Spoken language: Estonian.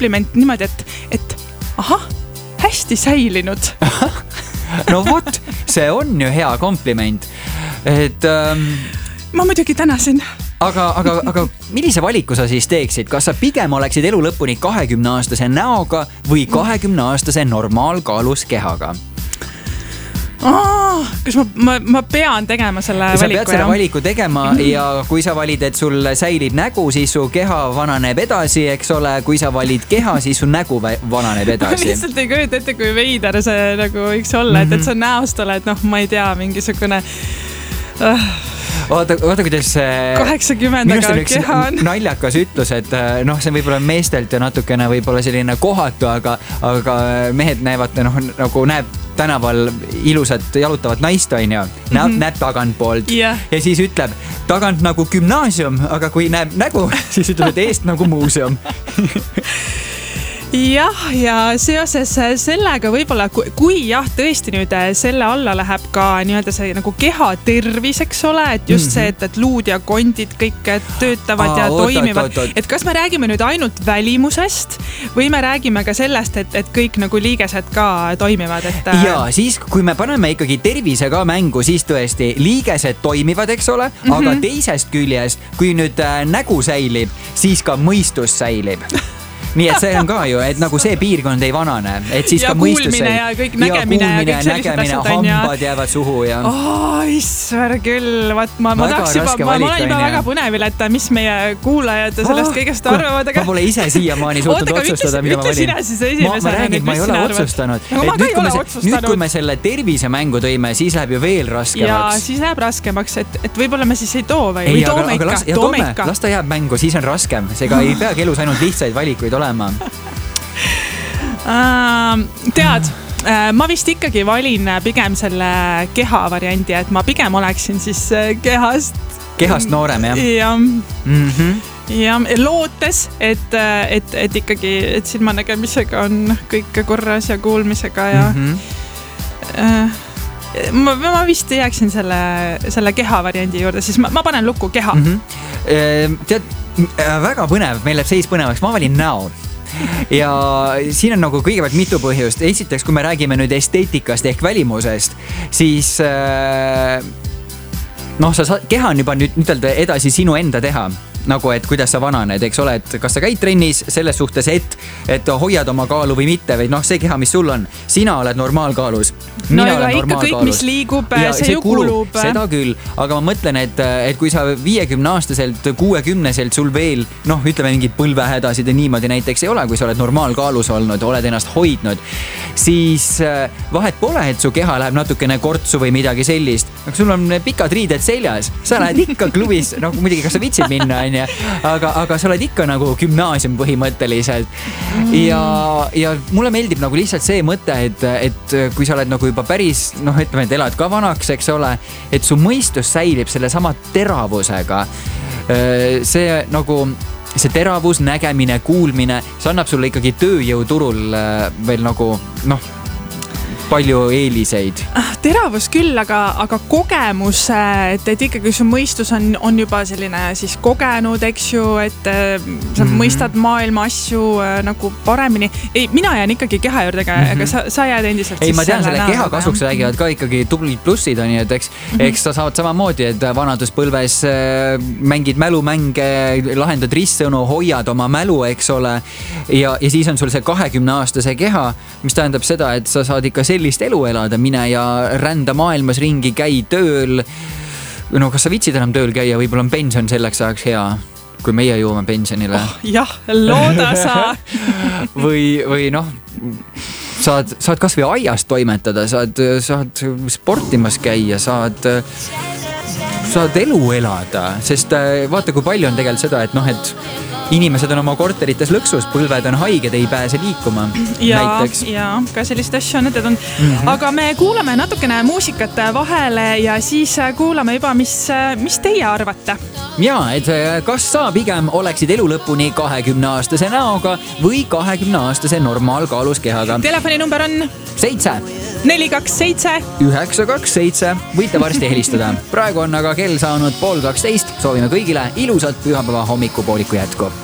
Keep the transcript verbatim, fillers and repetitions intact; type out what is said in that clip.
kompliment niimoodi, et, et ahah, hästi säilinud. No vot, see on ju hea kompliment. Et ähm... ma muidugi tänasin. Aga, aga, aga millise valiku sa siis teeksid? Kas sa pigem oleksid elu lõpuni kahekümne aastase näoga või kahekümne aastase normaalkaalus kehaga? Oh, kas ma, ma, ma pean tegema selle sa valiku? Sa pead selle valiku tegema ja kui sa valid, et sul säilib nägu, siis su keha vananeb edasi, eks ole. Kui sa valid keha, siis su nägu vananeb edasi. Ma lihtsalt ei kujuta ette, kui veider see nagu võiks olla, et, et sa näost oled, noh, ma ei tea, mingisugune... Uh. Vaata, vaata, kuidas kaheksakümnendaga keha on. Naljakas ütlus, et noh, see võib olla meestelt ja natukene võib olla selline kohatu, aga, aga mehed näevad, noh, nagu näeb tänaval ilusat jalutavat naist, on ju, näeb, mm-hmm. näeb tagant poolt yeah. ja siis ütleb tagant nagu gümnaasium, aga kui näeb nägu, siis ütleb, et eest nagu muuseum. Jah, ja seoses sellega võib-olla, kui, kui jah, tõesti nüüd selle alla läheb ka nii-öelda see nagu keha tervis, eks ole, et just mm-hmm. see, et, et luud ja kondid kõik töötavad Aa, ja oot, toimivad. Oot, oot. Et kas me räägime nüüd ainult välimusest või me räägime ka sellest, et, et kõik nagu liigesed ka toimivad? Et... Ja siis, kui me paneme ikkagi tervise ka mängu, siis tõesti liigesed toimivad, eks ole, mm-hmm. aga teisest küljest, kui nüüd äh, nägu säilib, siis ka mõistus säilib. Nii et see on ka ju, et nagu see piirkond ei vanane, et siis ja ka mõistus ja ja kõik nägemine ja, ja kõik sellised asjad on ja hambad jäävad suhu ja oh, issver küll, vaat ma, ma tahaks juba, ma, ma olen juba väga põnevil, et mis meie kuulajad sellest oh, kõigest arvavad, aga... ma pole ise siiamaani suutnud Oota, otsustada, mida ma valin. Ma, ma räägin, ma ei ole otsustanud. No, ma nüüd, ei ole me, otsustanud. Nüüd, kui me selle tervise mängu tõime, siis läheb ju veel raskemaks. Ja siis läheb raskemaks, et, et võib-olla me siis ei too või, ei, või toome aga, ikka, las, toome toome, ikka. Las ta jääb mängu, siis on raskem. Seega ei peagi elus ainult lihtsaid valikuid olema. Uh, tead, uh, ma vist ikkagi valin pigem selle keha variandi, et ma pigem oleksin siis kehast kehast noorem, jah? Ja, mm-hmm. ja lootes, et, et, et ikkagi et silmanägemisega on kõik korras ja kuulmisega ja mm-hmm. uh, ma, ma vist jääksin selle, selle keha variandi juurde, siis ma, ma panen lukku keha. Mm-hmm. Tead, väga põnev, meil läheb seis põnevaks, ma valin näo. Ja siin on nagu kõigepealt mitu põhjust. Esiteks, kui me räägime nüüd esteetikast ehk välimusest, siis noh, sa keha on juba nüüd ütelda edasi sinu enda teha. Nagu, et kuidas sa vananed, eks ole, et kas sa käid trennis selles suhtes, et, et hoiad oma kaalu või mitte, või noh, see keha, mis sul on, sina oled normaalkaalus. No ega ikka kõik, mis liigub, ja see, see ju kulub. Seda küll, aga ma mõtlen, et, et kui sa viiekümne aastaselt, kuuekümneselt sul veel, noh, ütleme mingid põlvehädasid ja niimoodi näiteks ei ole, kui sa oled normaalkaalus olnud, oled ennast hoidnud, siis vahet pole, et su keha läheb natukene kortsu või midagi sellist. Aga sul on pikad riided seljas, sa lähed ikka klubis, noh, muidugi, kas sa vitsid minna, aga, aga sa oled ikka nagu gümnaasium põhimõtteliselt ja, ja mulle meeldib nagu lihtsalt see mõte, et, et kui sa oled nagu juba päris, noh, ütleme, et elad ka vanaks, eks ole, et su mõistus säilib selle sama teravusega. See nagu see teravus, nägemine, kuulmine, see annab sulle ikkagi tööjõuturul veel nagu, noh, palju eeliseid. Teravus küll, aga, aga kogemus, et, et ikkagi su mõistus on, on juba selline siis kogenud, eks ju, et sa mm-hmm. mõistad maailma asju nagu paremini. Ei, mina jään ikkagi keha juurde, mm-hmm. aga sa, sa jääd endiselt. Ei, ma tean, selle keha kasuks räägivad ka ikkagi tublid plussid, on ju, et eks, mm-hmm. eks sa saavad samamoodi, et vanaduspõlves mängid mälumänge, lahendad ristsõnu, hoiad oma mälu, eks ole, ja, ja siis on sul see kahekümne aastase keha, mis tähendab seda, et sa saad ikka sellist elu elada, mine ja rända maailmas ringi, käi tööl. No kas sa vitsid enam tööl käia, võib-olla on pension selleks ajaks hea, kui meie jõuame pensionile. Oh, jah, looda sa. või, või noh, saad, saad kas või aiast toimetada, saad, saad sportimas käia, saad, saad elu elada, sest vaata, kui palju on tegelikult seda, et noh, et inimesed on oma korterites lõksus, põlved on haiged, ei pääse liikuma ja, näiteks. Ja, ka sellist asju on ette tulnud. Mm-hmm. Aga me kuulame natukene muusikat vahele ja siis kuulame juba, mis, mis teie arvate. Ja, et kas sa pigem oleksid elu lõpuni kahekümne aastase näoga või kahekümne aastase normaalkaalus kehaga? Telefoni number on seitse neli kaks seitse üheksa kaks seitse. Võite varsti helistada. Praegu on aga kell saanud pool kaksteist. Soovime kõigile ilusat pühapäeva hommikupooliku jätku.